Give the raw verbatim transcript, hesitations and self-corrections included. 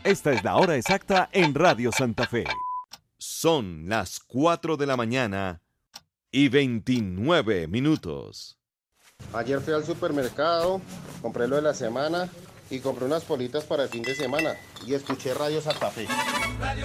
Esta es la hora exacta en Radio Santa Fe. Son las cuatro de la mañana y veintinueve minutos. Ayer fui al supermercado, compré lo de la semana y compré unas politas para el fin de semana y escuché Radio Santa Fe.